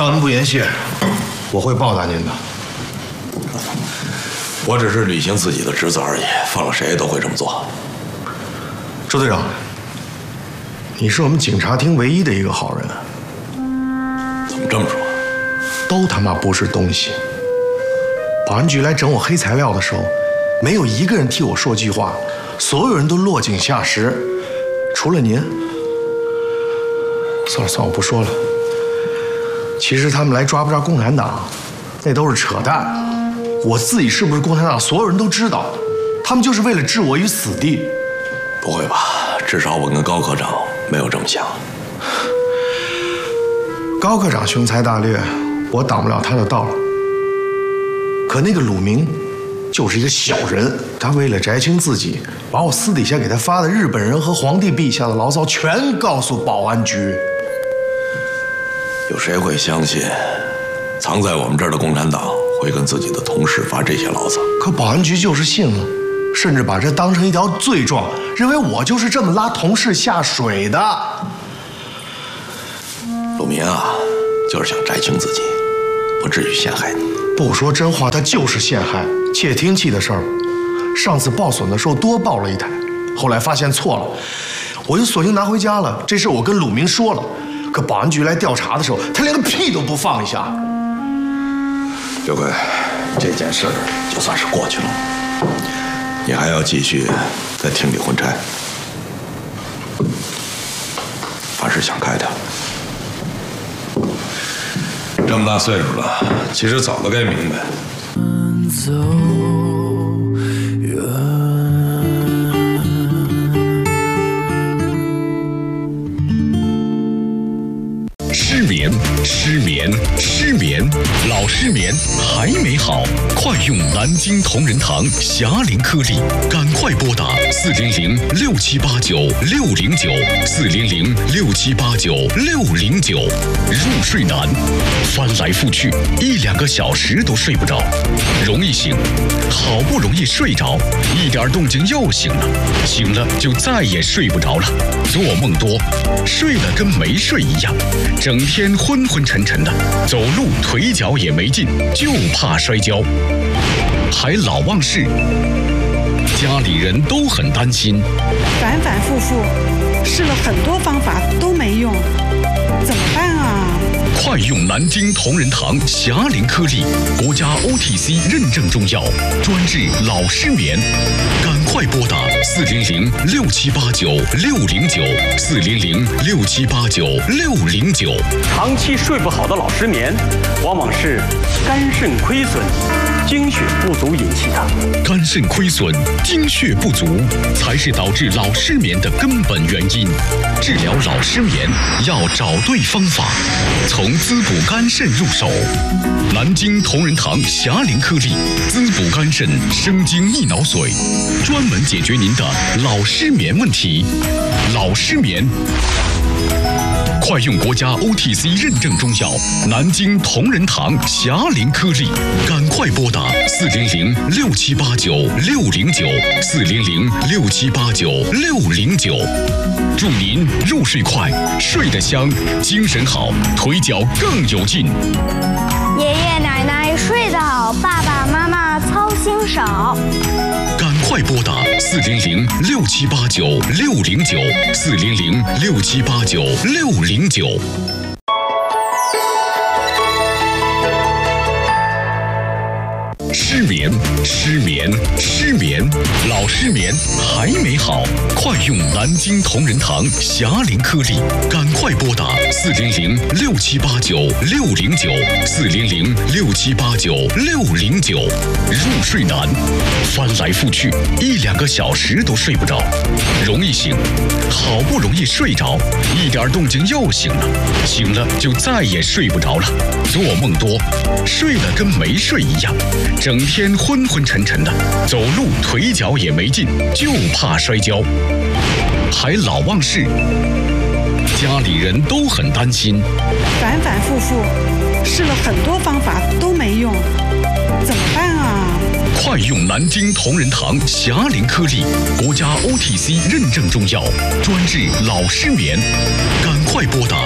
道恩不言谢，我会报答您的。 我只是履行自己的职责而已，放了谁都会这么做。 周队长，你是我们警察厅唯一的一个好人。 怎么这么说？ 都他妈不是东西。保安局来整我黑材料的时候，没有一个人替我说句话，所有人都落井下石，除了您。算了，我不说了。其实他们来抓不抓共产党，那都是扯淡。我自己是不是共产党，所有人都知道，他们就是为了置我于死地。 不会吧？至少我跟高科长没有这么想。 高科长雄才大略，我挡不了他的道。可那个鲁明就是一个小人，他为了摘清自己，把我私底下给他发的日本人和皇帝陛下的牢骚全告诉保安局。 有谁会相信，藏在我们这儿的共产党会跟自己的同事发这些牢骚？ 可保安局就是信了，甚至把这当成一条罪状，认为我就是这么拉同事下水的。 鲁明啊，就是想摘清自己，不至于陷害你。 不说真话，他就是陷害。窃听器的事儿，上次报损的时候多报了一台，后来发现错了，我就索性拿回家了。这事我跟鲁明说了，可保安局来调查的时候，他连个屁都不放一下。 刘贵，这件事就算是过去了，你还要继续在厅里混差。凡是想开的，这么大岁数了，其实早都该明白。走远。 失眠，老失眠还没好，快用南京同仁堂侠灵颗粒，赶快拨打400-6789-609，400-6789-609。入睡难，翻来覆去1-2个小时都睡不着，容易醒，好不容易睡着，一点动静又醒了，醒了就再也睡不着了，做梦多，睡了跟没睡一样，整天昏昏沉沉的，走路腿脚也没劲，就怕摔跤，还老忘事，家里人都很担心， 反反复复试了很多方法都没用，怎么办啊？ 快用南京同仁堂侠灵颗粒，国家 OTC 认证中药，专治老失眠。赶快拨打400-6789-609，400-6789-609。 长期睡不好的老失眠，往往是肝肾亏损、精血不足引起的。 肝肾亏损、精血不足才是导致老失眠的根本原因。治疗老失眠要找对方法，从滋补肝肾入手。南京同仁堂侠灵颗粒，滋补肝肾，生津益脑髓，专门解决您的老失眠问题。老失眠，快用国家 OTC 认证中药南京同仁堂侠灵颗粒，赶快拨打400-6789-609，400-6789-609。祝您入睡快，睡得香，精神好，腿脚更有劲。 爷爷奶奶睡得好，爸爸妈妈操心少。 赶快拨打400-6789-609，400-6789-609。失眠，老失眠还没好，快用南京同仁堂侠灵颗粒，赶快拨打400-6789-609，400-6789-609。入睡难，翻来覆去1-2个小时都睡不着，容易醒，好不容易睡着，一点动静又醒了，醒了就再也睡不着了，做梦多，睡了跟没睡一样，整天昏昏沉沉的，走路腿脚也没劲，就怕摔跤，还老忘事，家里人都很担心， 反反复复试了很多方法都没用，怎么办啊？ 快用南京同仁堂霞灵颗粒，国家 OTC 认证中药，专治老失眠。赶快拨打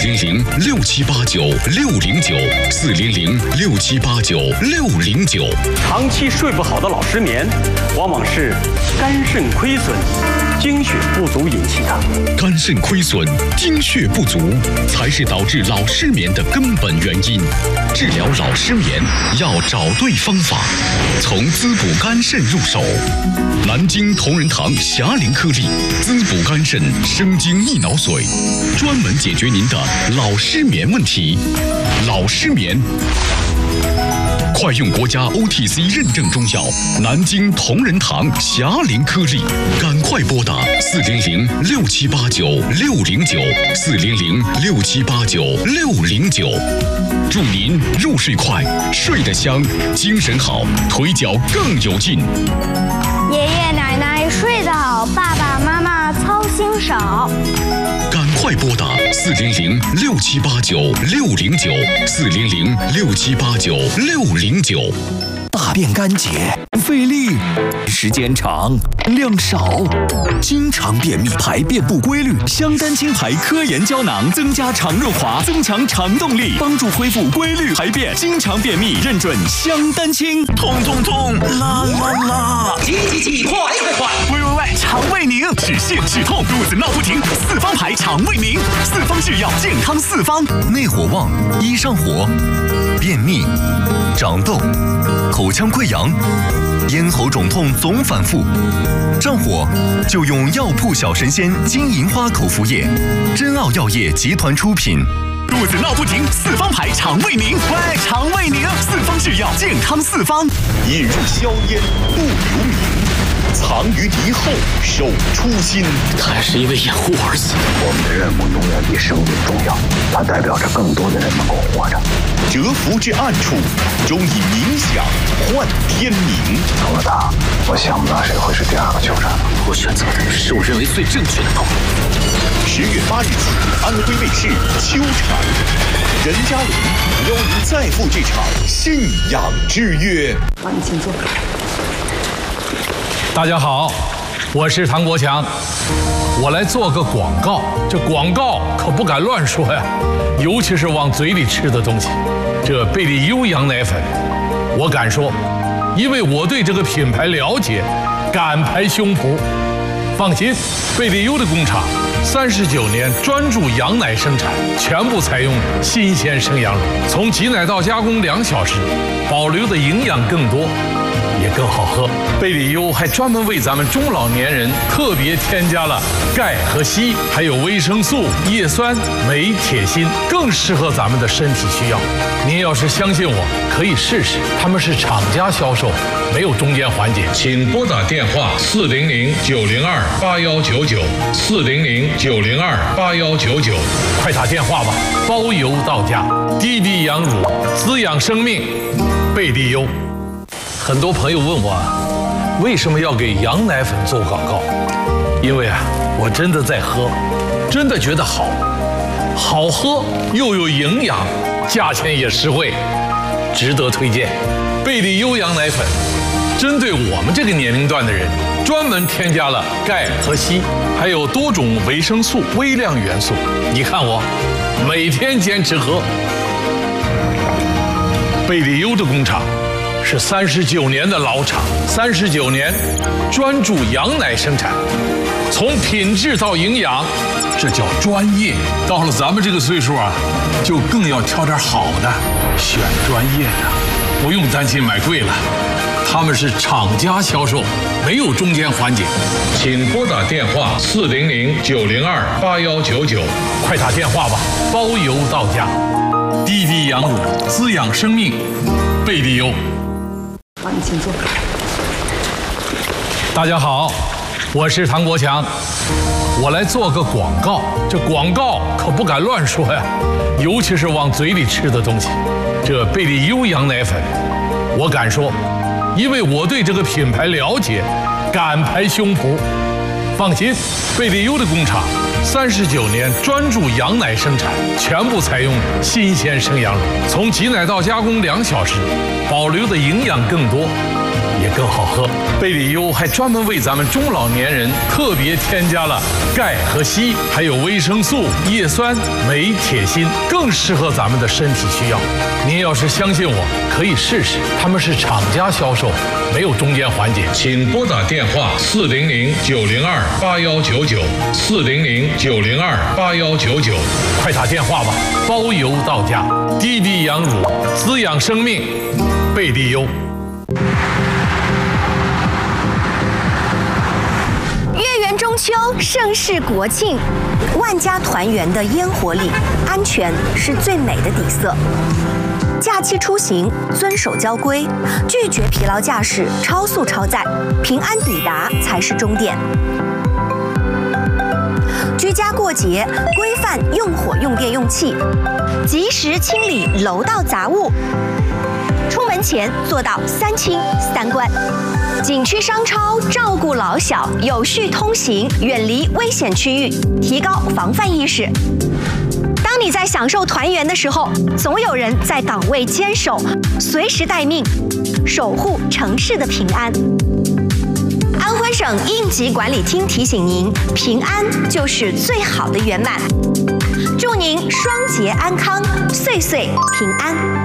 400-6789609，400-6789609。 长期睡不好的老失眠，往往是肝肾亏损、精血不足引起的。 肝肾亏损、精血不足才是导致老失眠的根本原因。治疗老失眠要找对方法，从滋补肝肾入手。南京同仁堂霞灵颗粒滋补肝肾生津益脑髓，专门解决您的老失眠问题。老失眠，快用国家 OTC 认证中药南京同仁堂霞灵颗粒，赶快拨打400-6789609，400-6789609。祝您入睡快，睡得香，精神好，腿脚更有劲。 爷爷奶奶睡得好，爸爸妈妈操心少。 赶快拨打400-6789609，400-6789609。 大便干结，费力，时间长，量少，经常便秘，排便不规律。香丹清排科研胶囊增加肠润滑，增强肠动力，帮助恢复规律排便。经常便秘认准香丹清。痛痛痛，拉拉拉， 急，快！ 喂，肠胃宁，止泻止痛，肚子闹不停，四方牌肠胃宁，四方制药，健康四方。内火旺，一上火，便秘，长痘，口腔溃疡，咽喉肿痛总反复，上火就用药铺小神仙金银花口服液，珍奥药业集团出品。肚子闹不停，四方牌肠胃宁，喂，肠胃宁，四方制药，健康四方。 引入硝烟不留名，藏于敌后守初心。 他是因为掩护而死。 我们的任务永远比生命重要，它代表着更多的人能够活着。 蛰伏至暗处，终以冥想换天明。 除了他，我想不到谁会是第二个酋长。 我选择的是我认为最正确的道路。 10月8日起，安徽卫视秋蝉，任嘉伦邀您再赴这场信仰之约。 你请坐。 大家好，我是唐国强，我来做个广告。这广告可不敢乱说呀，尤其是往嘴里吃的东西。这贝利优羊奶粉，我敢说，因为我对这个品牌了解，敢拍胸脯。放心，贝利优的工厂39年专注羊奶生产，全部采用新鲜生羊乳，从挤奶到加工2小时，保留的营养更多，也更好喝。贝利优还专门为咱们中老年人特别添加了钙和硒，还有维生素、叶酸、镁、铁、锌，更适合咱们的身体需要。您要是相信我，可以试试，他们是厂家销售，没有中间环节。请拨打电话400-902-8199，400-902-8199，快打电话吧，包邮到家。滴滴羊乳，滋养生命，贝利优。很多朋友问我，为什么要给羊奶粉做广告？因为我真的在喝，真的觉得好喝又有营养，价钱也实惠，值得推荐。贝利优羊奶粉针对我们这个年龄段的人，专门添加了钙和硒，还有多种维生素、微量元素。你看我每天坚持喝。贝利优的工厂是39年的老厂，39年专注羊奶生产，从品质到营养，这叫专业。到了咱们这个岁数就更要挑点好的，选专业的，不用担心买贵了。他们是厂家销售，没有中间环节。请拨打电话400-902-8199，快打电话吧，包邮到家。滴滴羊乳，滋养生命，贝利优。 你请坐。 大家好，我是唐国强，我来做个广告。这广告可不敢乱说呀，尤其是往嘴里吃的东西。这贝利优羊奶粉，我敢说，因为我对这个品牌了解，敢拍胸脯。放心，贝利优的工厂39年专注羊奶生产，全部采用新鲜生羊乳，从挤奶到加工2小时，保留的营养更多， 也更好喝。贝里优还专门为咱们中老年人特别添加了钙和硒，还有维生素、叶酸、镁、铁、锌，更适合咱们的身体需要。您要是相信我，可以试试，他们是厂家销售，没有中间环节。请拨打电话400-902-8199，400-902-8199，快打电话吧，包邮到家。低低养乳，滋养生命，贝利优。 月圆中秋，盛世国庆，万家团圆的烟火里，安全是最美的底色。假期出行，遵守交规，拒绝疲劳驾驶、超速超载，平安抵达才是终点。居家过节，规范用火、用电、用气，及时清理楼道杂物。出门前做到3清3关。景区商超照顾老小，有序通行，远离危险区域，提高防范意识。当你在享受团圆的时候，总有人在岗位坚守，随时待命，守护城市的平安。安徽省应急管理厅提醒您，平安就是最好的圆满。祝您双节安康，岁岁平安。